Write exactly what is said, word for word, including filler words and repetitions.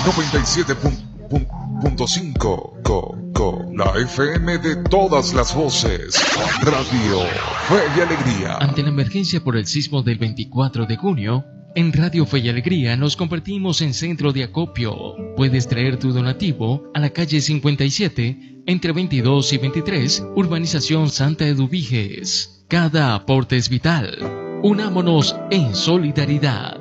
noventa y siete punto cinco, co, co, la F M de todas las voces. Radio Fe y Alegría. Ante la emergencia por el sismo del veinticuatro de junio, en Radio Fe y Alegría nos convertimos en centro de acopio. Puedes traer tu donativo a la calle cincuenta y siete, entre veintidós y veintitrés, Urbanización Santa Eduviges. Cada aporte es vital. Unámonos en solidaridad.